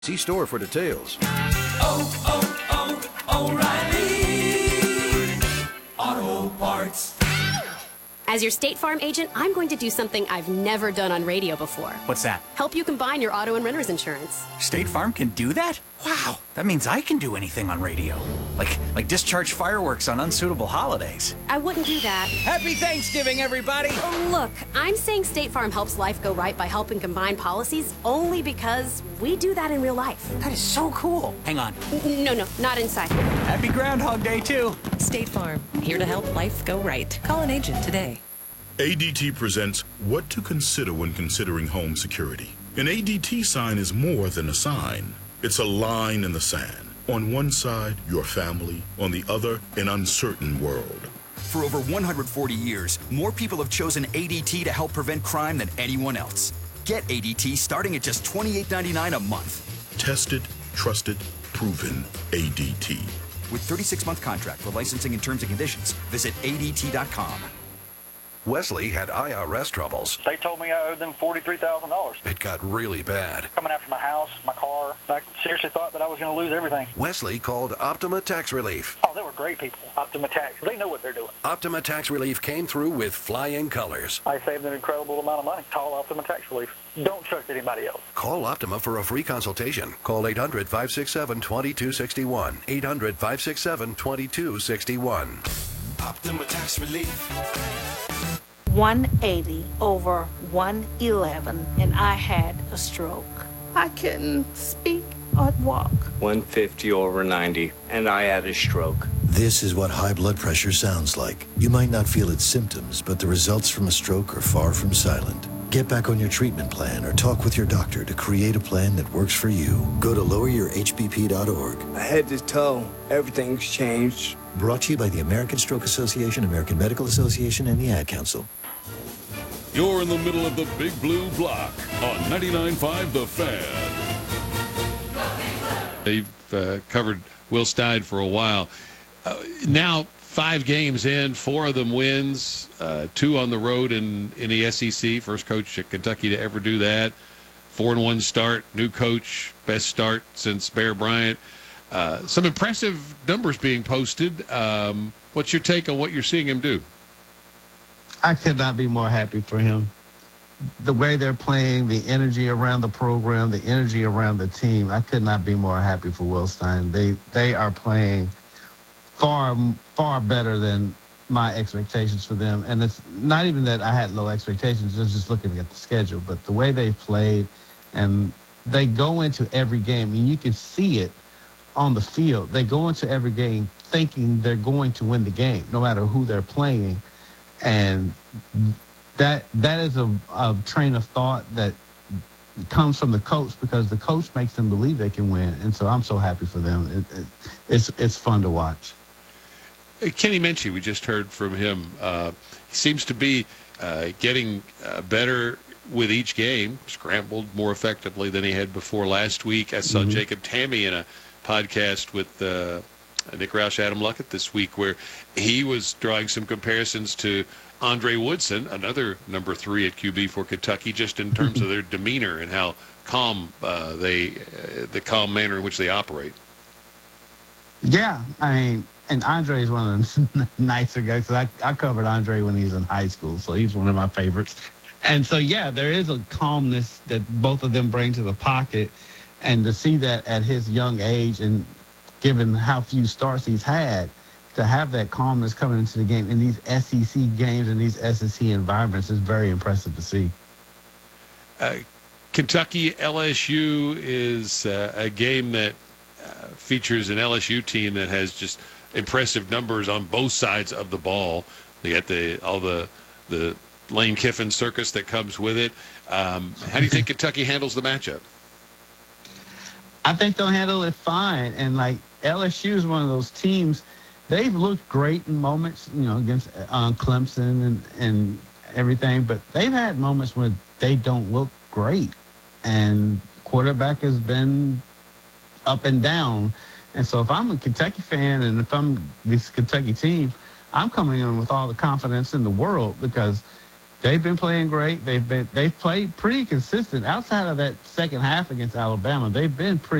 See store for details. O'Reilly Auto Parts. As your State Farm agent, I'm going to do something I've never done on radio before. What's that? Help you combine your auto and renter's insurance. State Farm can do that? Wow, that means I can do anything on radio. Like discharge fireworks on unsuitable holidays. I wouldn't do that. Happy Thanksgiving, everybody! Oh, look, I'm saying State Farm helps life go right by helping combine policies only because we do that in real life. That is so cool. Hang on. No, not inside. Happy Groundhog Day, too. State Farm, here to help life go right. Call an agent today. ADT presents What to Consider When Considering Home Security. An ADT sign is more than a sign. It's a line in the sand. On one side, your family. On the other, an uncertain world. For over 140 years, more people have chosen ADT to help prevent crime than anyone else. Get ADT starting at just $28.99 a month. Tested, trusted, proven ADT. With 36-month contract for licensing and terms and conditions, visit ADT.com. Wesley had IRS troubles. They told me I owed them $43,000. It got really bad. Coming after my house, my car. I seriously thought that I was going to lose everything. Wesley called Optima Tax Relief. Oh, they were great people. Optima Tax. They know what they're doing. Optima Tax Relief came through with flying colors. I saved an incredible amount of money. Call Optima Tax Relief. Don't trust anybody else. Call Optima for a free consultation. Call 800-567-2261. 800-567-2261. Optima Tax Relief. 180 over 111, and I had a stroke. I couldn't speak or walk. 150 over 90, and I had a stroke. This is what high blood pressure sounds like. You might not feel its symptoms, but the results from a stroke are far from silent. Get back on your treatment plan or talk with your doctor to create a plan that works for you. Go to loweryourhbp.org. Head to toe, everything's changed. Brought to you by the American Stroke Association, American Medical Association, and the Ad Council. You're in the middle of the Big Blue Block on 99.5 The Fan. They've covered Will Stein for a while. Now 5 games in, 4 of them wins, 2 on the road in the SEC. First coach at Kentucky to ever do that. 4-1 start, new coach, best start since Bear Bryant. Some impressive numbers being posted. What's your take on what you're seeing him do? I could not be more happy for him. The way they're playing, the energy around the program, the energy around the team, I could not be more happy for Will Stein. They are playing far better than my expectations for them. And it's not even that I had low expectations, just looking at the schedule, but the way they played, and they go into every game, and you can see it on the field. They go into every game thinking they're going to win the game, no matter who they're playing. And that is a train of thought that comes from the coach, because the coach makes them believe they can win. And so I'm so happy for them. It's fun to watch. Kenny Minchey, we just heard from him. He seems to be getting better with each game, scrambled more effectively than he had before last week. I saw Jacob Tammy in a podcast with Nick Roush, Adam Luckett this week, where he was drawing some comparisons to Andre Woodson, another number 3 at QB for Kentucky, just in terms of their demeanor and how calm the calm manner in which they operate. Yeah, I mean, and Andre is one of the nicer guys. I covered Andre when he was in high school, so he's one of my favorites. And so, yeah, there is a calmness that both of them bring to the pocket, and to see that at his young age, and given how few starts he's had, to have that calmness coming into the game in these SEC games and these SEC environments is very impressive to see. Kentucky LSU is a game that features an LSU team that has just impressive numbers on both sides of the ball. They got all the Lane Kiffin circus that comes with it. How do you think Kentucky handles the matchup? I think they'll handle it fine. And like LSU is one of those teams, they've looked great in moments, against Clemson and everything, but they've had moments where they don't look great. And quarterback has been up and down. And so if I'm a Kentucky fan and if I'm this Kentucky team, I'm coming in with all the confidence in the world, because They've been playing great. They've played pretty consistent outside of that second half against Alabama. They've been pretty